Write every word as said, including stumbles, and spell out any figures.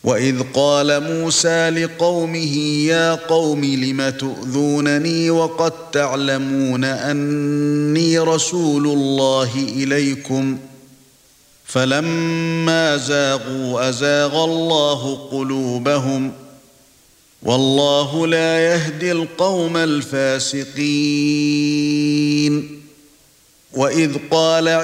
وَإِذْ قَالَ مُوسَى لِقَوْمِهِ يَا قَوْمِ لِمَ تُؤْذُونَنِي وَقَدْ تَعْلَمُونَ أَنِّي رَسُولُ اللَّهِ إِلَيْكُمْ فَلَمَّا زَاغُوا أَزَاغَ اللَّهُ قُلُوبَهُمْ وَاللَّهُ لَا يَهْدِي الْقَوْمَ الْفَاسِقِينَ وَإِذْ قَالَ